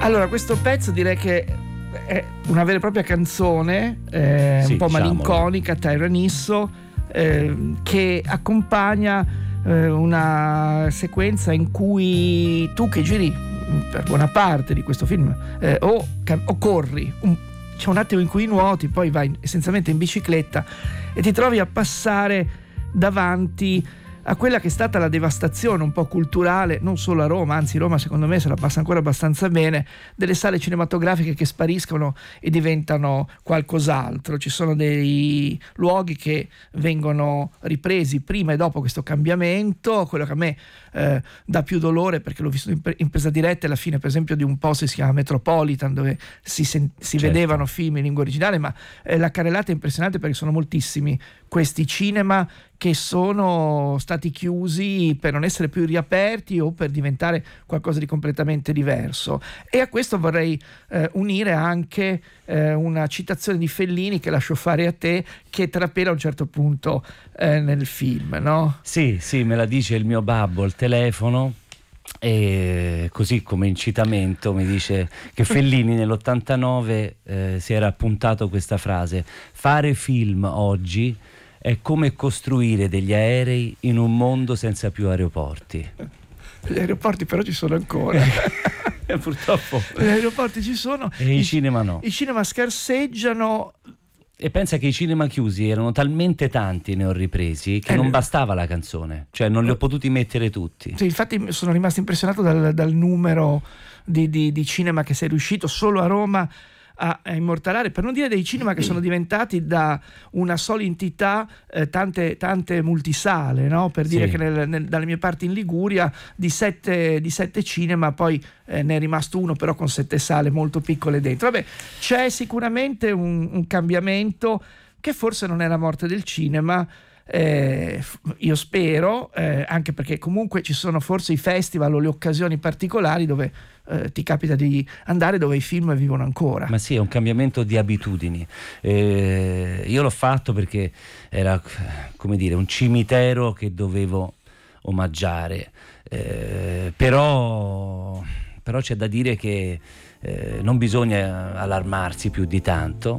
Allora, questo pezzo direi che è una vera e propria canzone, Sì, un po' diciamolo. malinconica, Tyrannisso, che accompagna una sequenza in cui tu che giri per buona parte di questo film o corri, c'è un attimo in cui nuoti, poi vai essenzialmente in bicicletta e ti trovi a passare davanti a quella che è stata la devastazione un po' culturale, non solo a Roma, anzi Roma secondo me se la passa ancora abbastanza bene, delle sale cinematografiche che spariscono e diventano qualcos'altro. Ci sono dei luoghi che vengono ripresi prima e dopo questo cambiamento. Quello che a me dà più dolore, perché l'ho visto in presa diretta, alla fine per esempio di un posto che si chiama Metropolitan, dove si vedevano film in lingua originale, ma la carrellata è impressionante perché sono moltissimi questi cinema che sono stati chiusi per non essere più riaperti o per diventare qualcosa di completamente diverso. E a questo vorrei unire anche una citazione di Fellini che lascio fare a te, che trapela a un certo punto nel film, no? Sì, me la dice il mio babbo al telefono, e così come incitamento mi dice che Fellini nell'89 si era appuntato questa frase: fare film oggi è come costruire degli aerei in un mondo senza più aeroporti. Gli aeroporti però ci sono ancora. Purtroppo Gli aeroporti ci sono e i cinema no. I cinema scarseggiano. E pensa che i cinema chiusi erano talmente tanti, ne ho ripresi, che non bastava la canzone, cioè non li ho potuti mettere tutti. Sì, infatti sono rimasto impressionato dal numero di cinema che sei riuscito solo a Roma a immortalare, per non dire dei cinema che sono diventati da una sola entità tante multisale, no? Per dire che dalle mie parti in Liguria di sette cinema poi ne è rimasto uno però con 7 sale molto piccole dentro. Vabbè, c'è sicuramente un cambiamento che forse non è la morte del cinema. Io spero, anche perché comunque ci sono forse i festival o le occasioni particolari dove ti capita di andare, dove i film vivono ancora. Ma sì, è un cambiamento di abitudini. Io l'ho fatto perché era, come dire, un cimitero che dovevo omaggiare, però c'è da dire che non bisogna allarmarsi più di tanto,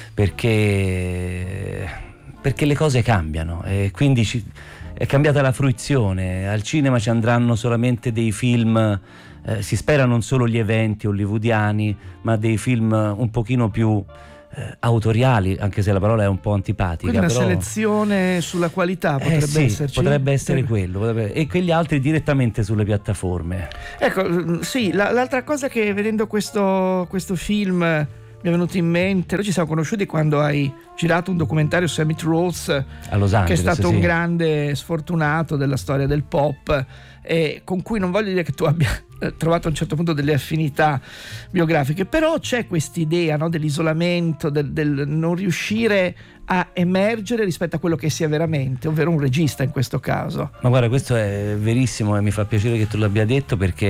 perché le cose cambiano e quindi è cambiata la fruizione. Al cinema ci andranno solamente dei film, si spera non solo gli eventi hollywoodiani, ma dei film un pochino più autoriali, anche se la parola è un po' antipatica. Quindi una però selezione sulla qualità potrebbe esserci. Potrebbe essere quello, e quegli altri direttamente sulle piattaforme. Ecco, sì, l'altra cosa che vedendo questo film mi è venuto in mente, noi ci siamo conosciuti quando hai girato un documentario su Emmett Rhodes a Los Angeles, che è stato un grande sfortunato della storia del pop, e con cui non voglio dire che tu abbia trovato a un certo punto delle affinità biografiche, però c'è quest'idea, no, dell'isolamento, del non riuscire a emergere rispetto a quello che sia veramente, ovvero un regista in questo caso. Ma guarda, questo è verissimo e mi fa piacere che tu l'abbia detto, perché